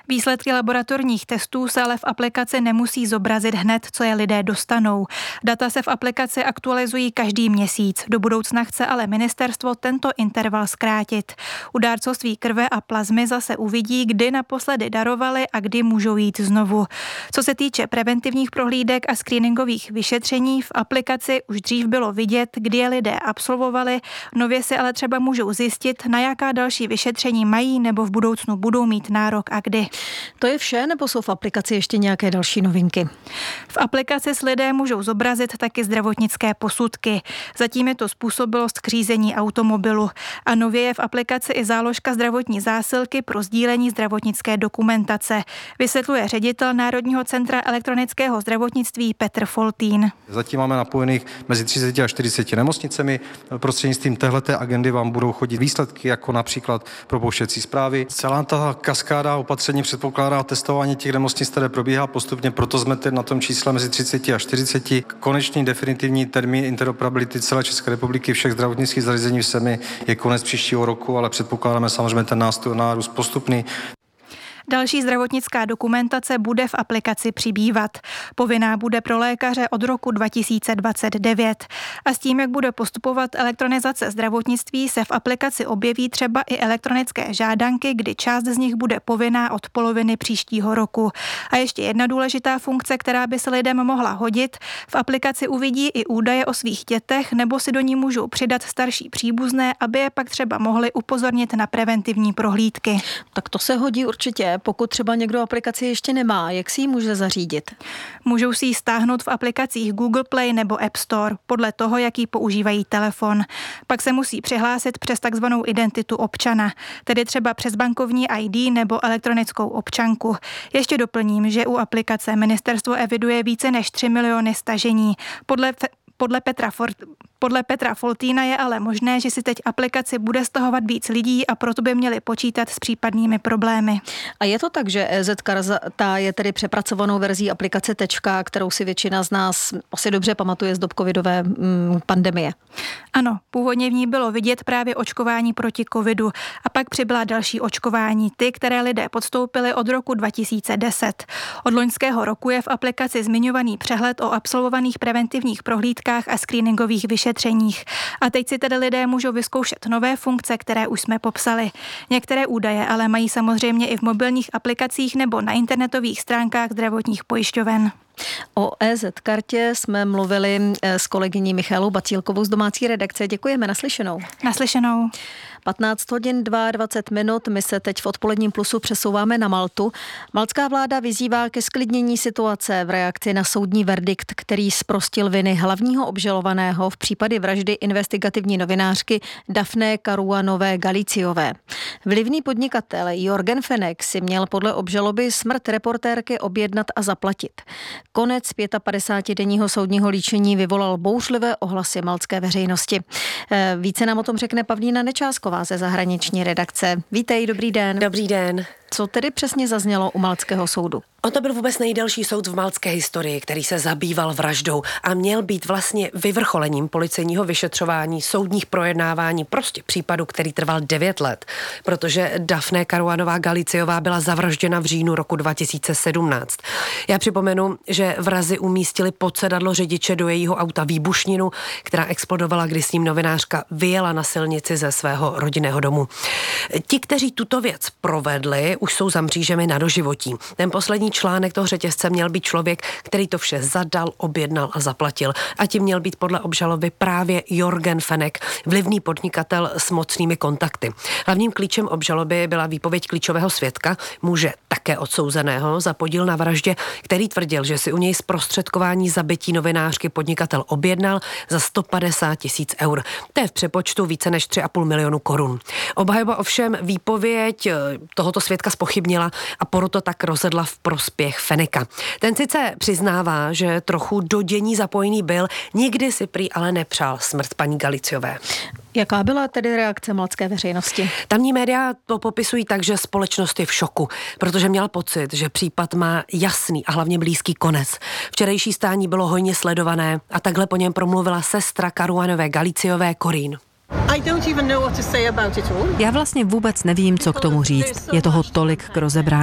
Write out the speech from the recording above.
Výsledky laboratorních testů se ale v aplikaci nemusí zobrazit hned, co je lidé dostanou. Data se v aplikaci aktualizují každý měsíc. Do budoucna chce ale ministerstvo tento interval zkrátit. U dárcovství krve a plazmy zase uvidí, kdy naposledy darovali a kdy můžou jít znovu. Co se týče preventivních prohlídek a screeningových vyšetření, v aplikaci už dřív bylo vidět, kdy je lidé absolvovali, nově si ale třeba můžou zjistit, na jaká další vyšetření mají nebo v budoucnu budou mít nárok a kdy. To je vše, nebo jsou v aplikaci ještě nějaké další novinky? V aplikaci s lidé můžou zobrazit taky zdravotnické posudky. Zatím je to způsobilost k řízení automobilu. A nově je v aplikaci i záložka zdravotní zásilky pro sdílení zdravotnické dokumentace. Vysvětluje ředitel Národního centra elektronického zdravotnictví Petr Foltín. Zatím máme napojených mezi 30 a 40 nemocnicemi. Prostřednictvím téhleté agendy vám budou chodit výsledky, jako například propouštěcí zprávy. Celá ta kaskáda opatření předpokládá testování těch nemocnic, které probíhá postupně, proto jsme teď na tom čísle mezi 30 a 40. Konečný definitivní termín interoperability celé České republiky všech zdravotnických zařízení v zemi je konec příštího roku, ale předpokládáme samozřejmě ten nárůst postupný. Další zdravotnická dokumentace bude v aplikaci přibývat. Povinná bude pro lékaře od roku 2029. A s tím, jak bude postupovat elektronizace zdravotnictví, se v aplikaci objeví třeba i elektronické žádanky, kdy část z nich bude povinná od poloviny příštího roku. A ještě jedna důležitá funkce, která by se lidem mohla hodit. V aplikaci uvidí i údaje o svých dětech nebo si do ní můžou přidat starší příbuzné, aby je pak třeba mohli upozornit na preventivní prohlídky. Tak to se hodí určitě. Pokud třeba někdo aplikaci ještě nemá, jak si ji může zařídit? Můžou si ji stáhnout v aplikacích Google Play nebo App Store, podle toho, jaký používají telefon. Pak se musí přihlásit přes takzvanou identitu občana, tedy třeba přes bankovní ID nebo elektronickou občanku. Ještě doplním, že u aplikace ministerstvo eviduje více než 3 miliony stažení. Podle Petra Foltína je ale možné, že si teď aplikaci bude stahovat víc lidí a proto by měli počítat s případnými problémy. A je to tak, že eZkarta je tedy přepracovanou verzí aplikace Tečka, kterou si většina z nás asi dobře pamatuje z dob covidové pandemie? Ano, původně v ní bylo vidět právě očkování proti covidu a pak přibyla další očkování, ty, které lidé podstoupili od roku 2010. Od loňského roku je v aplikaci zmiňovaný přehled o absolvovaných preventivních prohlídkách a screeningových vyšetřeních. A teď si tedy lidé můžou vyzkoušet nové funkce, které už jsme popsali. Některé údaje ale mají samozřejmě i v mobilních aplikacích nebo na internetových stránkách zdravotních pojišťoven. O eZkartě jsme mluvili s kolegyní Michalou Bacílkovou z domácí redakce. Děkujeme, naslyšenou. Naslyšenou. 15 hodin 22 minut, my se teď v odpoledním plusu přesouváme na Maltu. Maltská vláda vyzývá ke sklidnění situace v reakci na soudní verdikt, který zprostil viny hlavního obžalovaného v případě vraždy investigativní novinářky Daphné Caruanové Galiciové. Vlivný podnikatel Jorgen Fenek si měl podle obžaloby smrt reportérky objednat a zaplatit. Konec 55denního soudního líčení vyvolal bouřlivé ohlasy maltské veřejnosti. Více nám o tom řekne Pavlína Nečásková ze zahraniční redakce. Vítej, dobrý den. Dobrý den. Co tedy přesně zaznělo u maltského soudu? To byl vůbec nejdelší soud v maltské historii, který se zabýval vraždou a měl být vlastně vyvrcholením policejního vyšetřování, soudních projednávání, prostě případu, který trval 9 let, protože Daphné Caruanová Galiciová byla zavražděna v říjnu roku 2017. Já připomenu, že vrazi umístili pod sedadlo řidiče do jejího auta výbušninu, která explodovala, když s ním novinářka vyjela na silnici ze svého rodinného domu. Ti, kteří tuto věc provedli, už jsou za mřížemi na doživotí. Ten poslední článek toho řetězce měl být člověk, který to vše zadal, objednal a zaplatil. A tím měl být podle obžaloby právě Jorgen Fenek, vlivný podnikatel s mocnými kontakty. Hlavním klíčem obžaloby byla výpověď klíčového svědka, muže také odsouzeného za podíl na vraždě, který tvrdil, že si u něj zprostředkování zabití novinářky podnikatel objednal za 150 000 eur. To je v přepočtu více než 3,5 milionu korun. Obhajoba ovšem výpověď tohoto svědka zpochybnila a proto tak rozhodla v prospěch Feneka. Ten sice přiznává, že trochu do dění zapojený byl, nikdy si prý ale nepřál smrt paní Galiciové. Jaká byla tedy reakce maltské veřejnosti? Tamní média to popisují tak, že společnost je v šoku, protože měla pocit, že případ má jasný a hlavně blízký konec. Včerejší stání bylo hojně sledované a takhle po něm promluvila sestra Caruanové Galiciové Corinne. Já vlastně vůbec nevím, co k tomu říct. Je toho tolik k rozebrání.